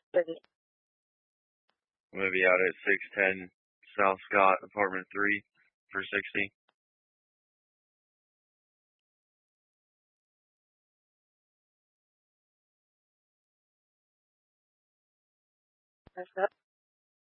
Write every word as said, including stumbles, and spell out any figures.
I'm gonna be out at six ten South Scott, apartment three, for sixty. That's up.